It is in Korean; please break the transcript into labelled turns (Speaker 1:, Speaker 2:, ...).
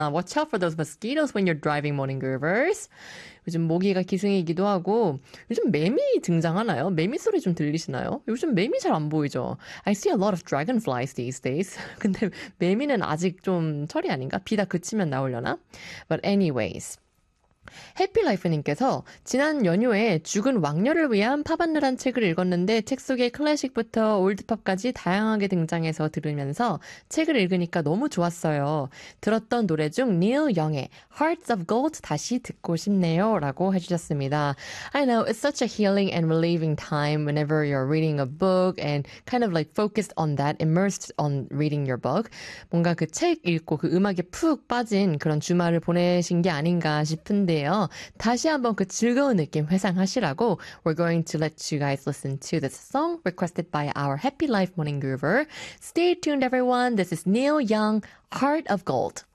Speaker 1: Watch out for those mosquitoes when you're driving, morning groovers. 요즘 모기가 기승이기도 하고 요즘 매미 등장하나요? 매미 소리 좀 들리시나요? 요즘 매미 잘 안 보이죠? I see a lot of dragonflies these days. 근데 매미는 아직 좀 철이 아닌가? 비 다 그치면 나오려나? But anyways. 해피라이프님께서 지난 연휴에 죽은 왕녀를 위한 팝안느란 책을 읽었는데 책 속에 클래식부터 올드팝까지 다양하게 등장해서 들으면서 책을 읽으니까 너무 좋았어요. 들었던 노래 중 닐 영의 Hearts of Gold 다시 듣고 싶네요 라고 해주셨습니다. I know it's such a healing and relieving time whenever you're reading a book and kind of like focused on that, immersed on reading your book. 뭔가 그 책 읽고 그 음악에 푹 빠진 그런 주말을 보내신 게 아닌가 싶은데요. 다시 한번 그 즐거운 느낌 회상하시라고 we're going to let you guys listen to this song requested by our Happy Life Morning Groover. Stay tuned everyone. This is Neil Young, Heart of Gold.